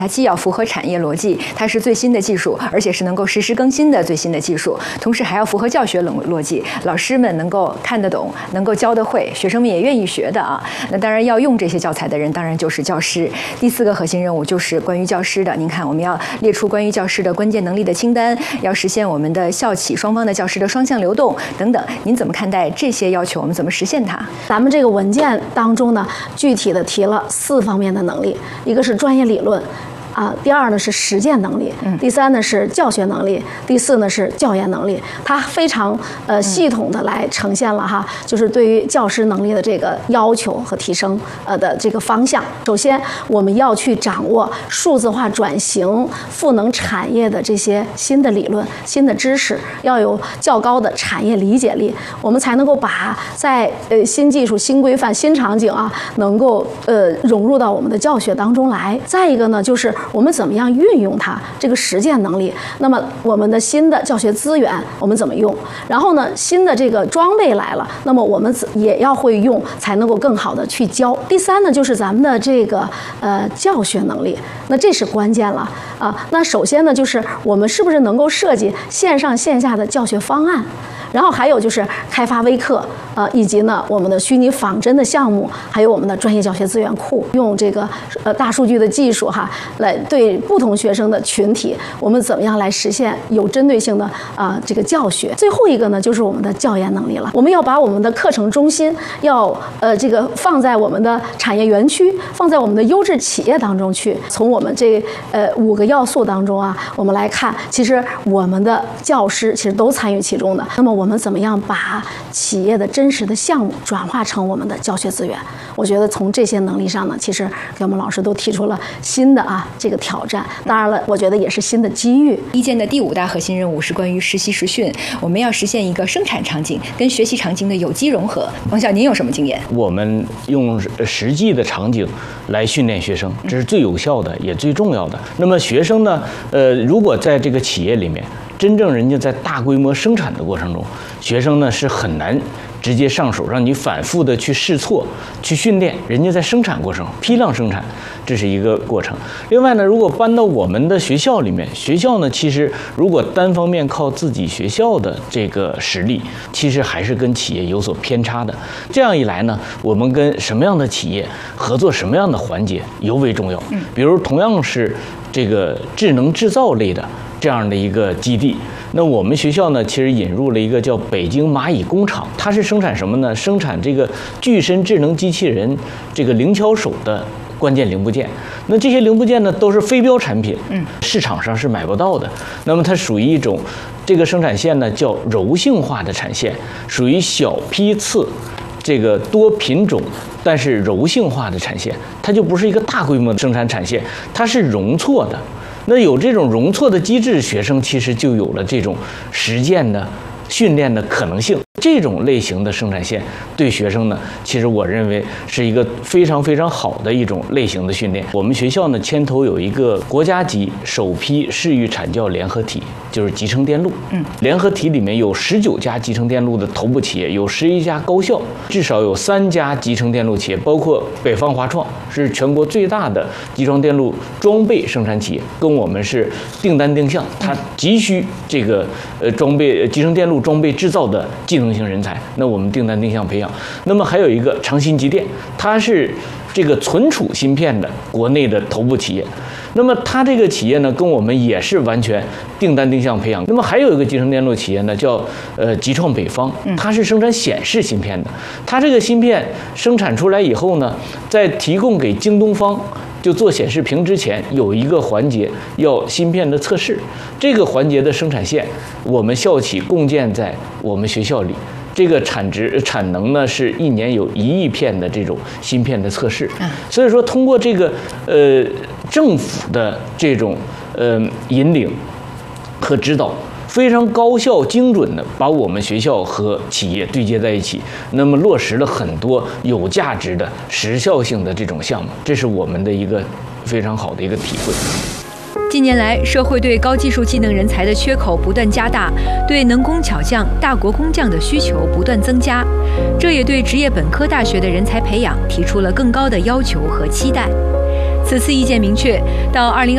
它既要符合产业逻辑，它是最新的技术，而且是能够实时更新的最新的技术，同时还要符合教学逻辑，老师们能够看得懂，能够教得会，学生们也愿意学的啊。那当然要用这些教材的人，当然就是教师。第4个核心任务就是关于教师的。您看，我们要列出关于教师的关键能力的清单，要实现我们的校企双方的教师的双向流动等等。您怎么看待这些要求？我们怎么实现它？ 咱们这个文件当中呢，具体的提了4方面的能力，一个是专业理论。第2呢是实践能力，第3呢是教学能力，第4呢是教研能力。它非常系统的来呈现了哈，就是对于教师能力的这个要求和提升的这个方向。首先，我们要去掌握数字化转型赋能产业的这些新的理论、新的知识，要有较高的产业理解力，我们才能够把在新技术、新规范、新场景能够融入到我们的教学当中来。再一个呢，就是我们怎么样运用它这个实践能力？那么我们的新的教学资源我们怎么用？然后呢，新的这个装备来了，那么我们也要会用，才能够更好的去教。第3呢，就是咱们的这个教学能力，那这是关键了啊。那首先呢，就是我们是不是能够设计线上线下的教学方案？然后还有就是开发微课，以及呢我们的虚拟仿真的项目，还有我们的专业教学资源库，用这个大数据的技术来对不同学生的群体，我们怎么样来实现有针对性的这个教学。最后一个呢，就是我们的教研能力了。我们要把我们的课程中心要这个放在我们的产业园区，放在我们的优质企业当中去。从我们这5个要素当中我们来看，其实我们的教师其实都参与其中的。那么我们怎么样把企业的真实的项目转化成我们的教学资源？我觉得从这些能力上呢，其实给我们老师都提出了新的这个挑战。当然了，我觉得也是新的机遇。 一建的第5大核心任务是关于实习实训，我们要实现一个生产场景跟学习场景的有机融合。王校，您有什么经验？ 我们用实际的场景来训练学生，这是最有效的，也最重要的。那么学生呢，如果在这个企业里面，真正人家在大规模生产的过程中，学生呢是很难直接上手，让你反复的去试错、去训练。人家在生产过程、批量生产，这是一个过程。另外呢，如果搬到我们的学校里面，学校呢其实如果单方面靠自己学校的这个实力，其实还是跟企业有所偏差的。这样一来呢，我们跟什么样的企业合作，什么样的环节尤为重要。比如同样是这个智能制造类的这样的一个基地，那我们学校呢，其实引入了一个叫北京蚂蚁工厂，它是生产什么呢？生产这个具身智能机器人这个灵巧手的关键零部件。那这些零部件呢，都是非标产品，市场上是买不到的。那么它属于一种这个生产线呢，叫柔性化的产线，属于小批次。这个多品种但是柔性化的产线，它就不是一个大规模的生产产线，它是容错的。那有这种容错的机制，学生其实就有了这种实践的训练的可能性。这种类型的生产线对学生呢，其实我认为是一个非常非常好的一种类型的训练。我们学校呢牵头有一个国家级首批市域产教联合体，就是集成电路。联合体里面有19家集成电路的头部企业，有11家高校，至少有3家集成电路企业，包括北方华创是全国最大的集成电路装备生产企业，跟我们是订单定向，它急需这个装备集成电路装备制造的技能型人才，那我们订单定向培养。那么还有一个长鑫集电，它是这个存储芯片的国内的头部企业。那么它这个企业呢，跟我们也是完全订单定向培养。那么还有一个集成电路企业呢，叫集创北方，它是生产显示芯片的。它这个芯片生产出来以后呢，在提供给京东方就做显示屏之前，有一个环节要芯片的测试。这个环节的生产线，我们校企共建在我们学校里。这个产能呢是1年有1亿片的这种芯片的测试。所以说通过这个政府的这种引领和指导，非常高效精准的把我们学校和企业对接在一起，那么落实了很多有价值的时效性的这种项目，这是我们的一个非常好的一个体会。 近年来，社会对高技术技能人才的缺口不断加大，对能工巧匠、大国工匠的需求不断增加，这也对职业本科大学的人才培养提出了更高的要求和期待。此次意见明确，到2020